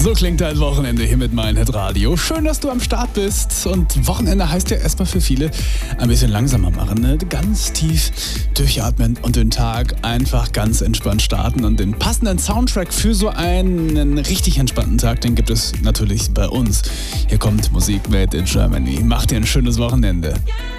So klingt dein Wochenende hier mit Mein Hit Radio. Schön, dass du am Start bist. Und Wochenende heißt ja erstmal für viele ein bisschen langsamer machen. Ne? Ganz tief durchatmen und den Tag einfach ganz entspannt starten. Und den passenden Soundtrack für so einen richtig entspannten Tag, den gibt es natürlich bei uns. Hier kommt Musik made in Germany. Mach dir ein schönes Wochenende.